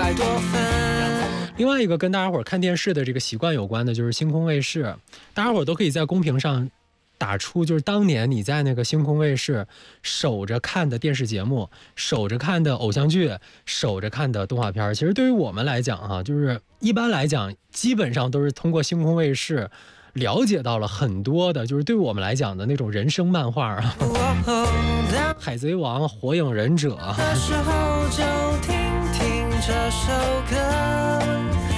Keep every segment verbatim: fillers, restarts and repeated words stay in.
百多分。 另外一个跟大家伙看电视的这个习惯有关的就是星空卫视，大家伙都可以在公屏上打出就是当年你在那个星空卫视守着看的电视节目，守着看的偶像剧，守着看的动画片。其实对于我们来讲啊，就是一般来讲基本上都是通过星空卫视了解到了很多的就是对我们来讲的那种人生漫画啊，海贼王、火影忍者啊， 的时候就听听这首歌。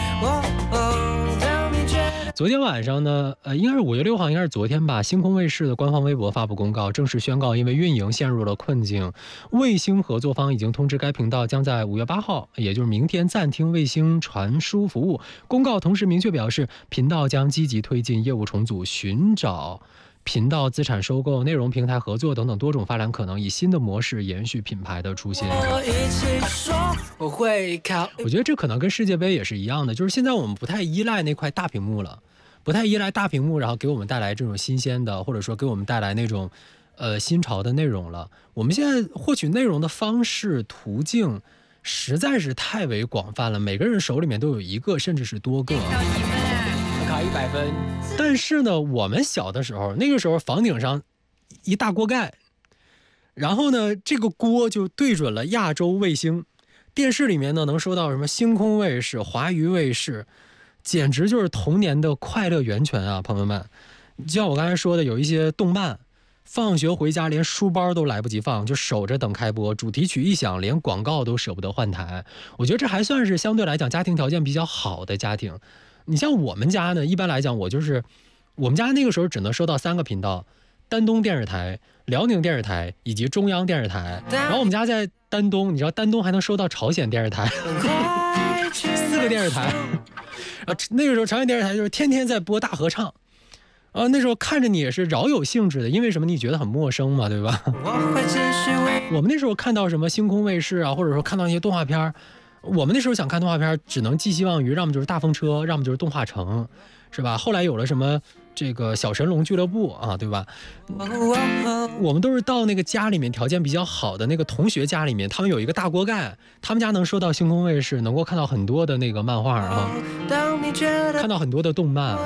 昨天晚上呢，呃，应该是五月六号，应该是昨天吧。星空卫视的官方微博发布公告，正式宣告，因为运营陷入了困境，卫星合作方已经通知该频道将在五月八号，也就是明天暂停卫星传输服务。公告同时明确表示，频道将积极推进业务重组，寻找频道资产收购、内容平台合作等等多种发展可能，以新的模式延续品牌的出现。 我会考我觉得这可能跟世界杯也是一样的，就是现在我们不太依赖那块大屏幕了，不太依赖大屏幕，然后给我们带来这种新鲜的，或者说给我们带来那种呃新潮的内容了。我们现在获取内容的方式途径实在是太为广泛了，每个人手里面都有一个甚至是多个。 考一百分。 但是呢，我们小的时候，那个时候房顶上一大锅盖，然后呢，这个锅就对准了亚洲卫星，电视里面呢能收到什么星空卫视、华娱卫视，简直就是童年的快乐源泉啊，朋友们！就像我刚才说的，有一些动漫，放学回家连书包都来不及放，就守着等开播，主题曲一响，连广告都舍不得换台。我觉得这还算是相对来讲家庭条件比较好的家庭。你像我们家呢，一般来讲我就是我们家那个时候只能收到三个频道，丹东电视台、辽宁电视台以及中央电视台。然后我们家在丹东，你知道丹东还能收到朝鲜电视台四个电视台。啊，那个时候朝鲜电视台就是天天在播大合唱啊，那时候看着你也是饶有兴致的，因为什么？你觉得很陌生嘛，对吧？我们那时候看到什么星空卫视啊，或者说看到一些动画片，我们那时候想看动画片，只能寄希望于要么就是大风车，要么就是动画城，是吧？后来有了什么这个小神龙俱乐部啊，对吧？我们都是到那个家里面条件比较好的那个同学家里面，他们有一个大锅盖，他们家能收到星空卫视，能够看到很多的那个漫画啊，看到很多的动漫。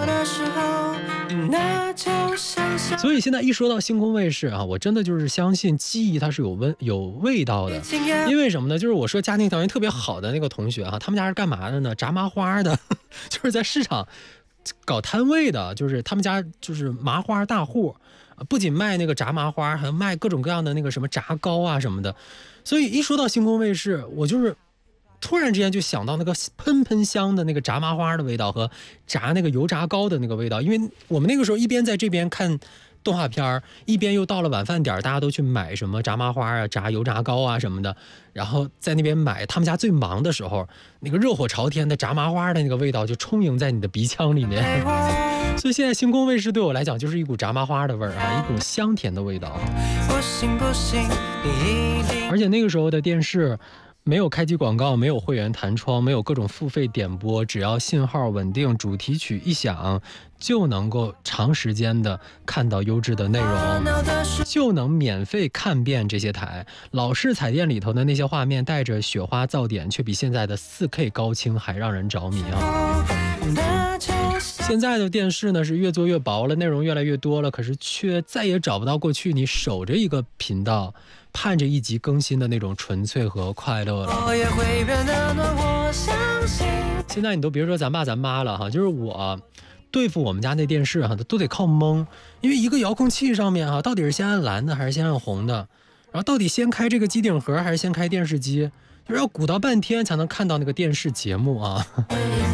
所以现在一说到星空卫视啊，我真的就是相信记忆它是有温有味道的。因为什么呢？就是我说家庭条件特别好的那个同学啊，他们家是干嘛的呢？炸麻花的，就是在市场搞摊位的，就是他们家就是麻花大户，不仅卖那个炸麻花，还卖各种各样的那个什么炸糕啊什么的。所以一说到星空卫视，我就是突然之间就想到那个喷喷香的那个炸麻花的味道和炸那个油炸糕的那个味道。因为我们那个时候一边在这边看动画片，一边又到了晚饭点，大家都去买什么炸麻花啊、炸油炸糕啊什么的，然后在那边买。他们家最忙的时候，那个热火朝天的炸麻花的那个味道就充盈在你的鼻腔里面。所以现在星空卫视对我来讲就是一股炸麻花的味儿啊，一股香甜的味道。而且那个时候的电视没有开机广告，没有会员弹窗，没有各种付费点播，只要信号稳定，主题曲一响，就能够长时间的看到优质的内容，就能免费看遍这些台。老式彩电里头的那些画面带着雪花噪点，却比现在的 四 K 高清还让人着迷啊！现在的电视呢是越做越薄了，内容越来越多了，可是却再也找不到过去你守着一个频道盼着一集更新的那种纯粹和快乐了。现在你都别说咱爸咱妈了哈，就是我对付我们家那电视哈，都得靠蒙，因为一个遥控器上面哈，到底是先按蓝的还是先按红的，然后到底先开这个机顶盒还是先开电视机，就是要鼓捣半天才能看到那个电视节目啊。